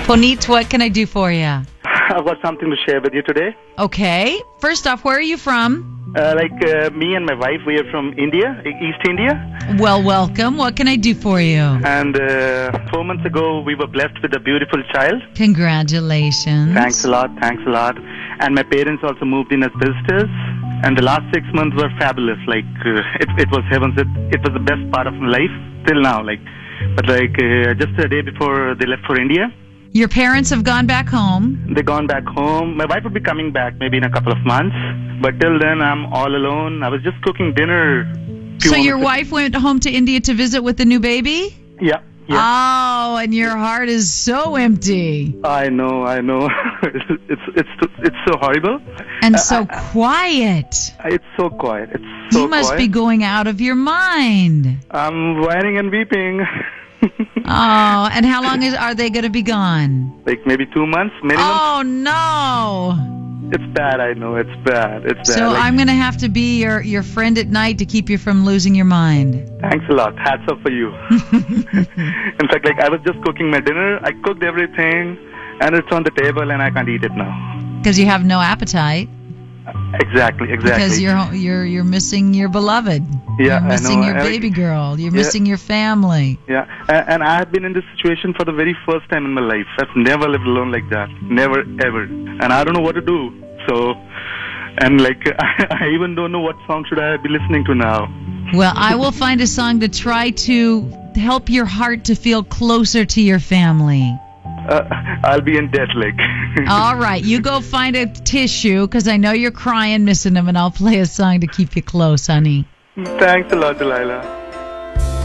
Puneet, what can I do for you? I've got something to share with you today. Okay. First off, where are you from? Me and my wife, we are from India, East India. Well, welcome. What can I do for you? And 4 months ago, we were blessed with a beautiful child. Congratulations. Thanks a lot. And my parents also moved in as visitors. And the last 6 months were fabulous. It was heavens. It was the best part of my life till now. But just a day before they left for India. Your parents have gone back home. They've gone back home. My wife would be coming back maybe in a couple of months. But till then, I'm all alone. I was just cooking dinner. So your wife went home to India to visit with the new baby? Yeah. Oh, and your heart is so empty. I know. it's so horrible. And so quiet. It's so quiet. You must be going out of your mind. I'm whining and weeping. Oh, and how long are they going to be gone? Maybe 2 months, minimum. Oh, no. It's bad, I know. It's bad. So I'm going to have to be your friend at night to keep you from losing your mind. Thanks a lot. Hats off for you. In fact, I was just cooking my dinner. I cooked everything, and it's on the table, and I can't eat it now. Because you have no appetite. Exactly. Because you're missing your beloved. Yeah, you're missing I know. your baby girl. You're missing your family. Yeah, and I have been in this situation for the very first time in my life. I've never lived alone like that. Never, ever. And I don't know what to do. So, and I even don't know what song should I be listening to now. Well, I will find a song to try to help your heart to feel closer to your family. I'll be in debt, All right, you go find a tissue, because I know you're crying, missing them, and I'll play a song to keep you close, honey. Thanks a lot, Delilah.